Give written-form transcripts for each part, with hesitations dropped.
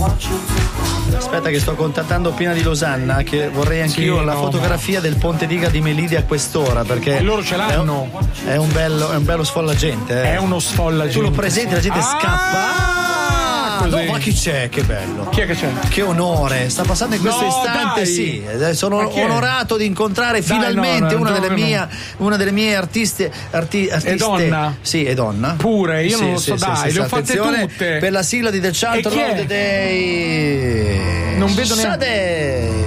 Aspetta che sto contattando Pina di Losanna, che vorrei anch'io la fotografia del Ponte Diga di Melide a quest'ora, perché e loro ce l'hanno. È un bello sfollagente. È uno sfollagente. Tu lo presenti, la gente scappa. Così. No, ma chi c'è? Che bello. Chi è che c'è? Che onore. Sta passando in questo istante, dai. sì. Sono onorato di incontrare finalmente una delle mie artiste. È donna? Sì, è donna. Pure, io non lo so, dai, le ho fatte tutte. Per la sigla di The Charter of the Day. Non vedo neanche.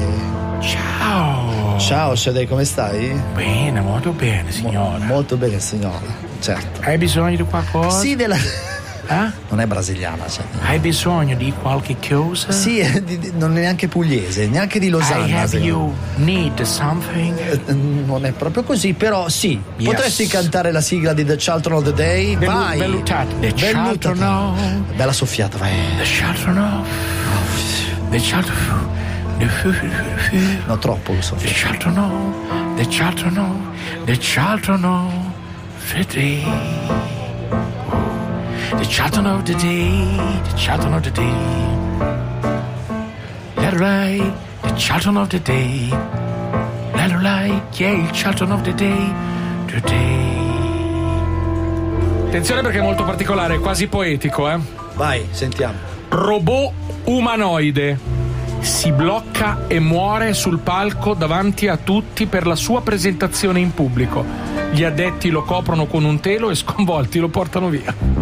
Ciao Shadei, come stai? Bene, molto bene, signora. Molto bene, signora. Certo. Hai bisogno di qualcosa? Sì, non è brasiliana, cioè. Hai bisogno di qualche cosa? Sì, non è neanche pugliese, neanche di Losanna. You need something? Non è proprio così, però sì. Yes. Potresti cantare la sigla di The Charlton of the Day? Vai. The Charlton of. Bella soffiata, vai. The Charlton of. The Charlton. No, troppo lo so. The Charlton of. The Charlton of. The Charlton of the Day. The Charlton of the Day, the Charlton of the Day. Let it ride, the Charlton of the Day. Let it ride, yeah, il Charlton of the Day, today. Attenzione perché è molto particolare, quasi poetico, eh. Vai, sentiamo. Robot umanoide. Si blocca e muore sul palco davanti a tutti per la sua presentazione in pubblico. Gli addetti lo coprono con un telo e sconvolti lo portano via.